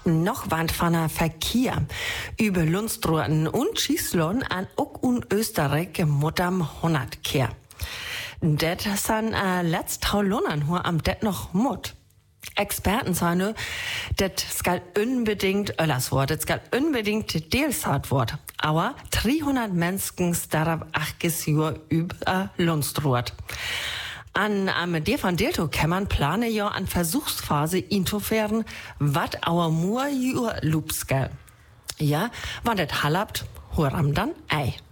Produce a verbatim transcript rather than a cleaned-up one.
Noch wand von der Verkehr über Lundstroten und Schießlohn an Uck und Österreich mutterm Hundertkehr. Det san äh, letzt Taulonern hur am det noch mut. Experten sagen, det skal unbedingt öllers wort, det skal unbedingt delsart wort. Aber dreihundert Menschen darauf achtes Jahr über Lundstroet. An am D von Delto kämmern plane ja an Versuchsphase intofern, wat auer Moor jur lupskel. Ja, wann det hallabt, horam dann ei.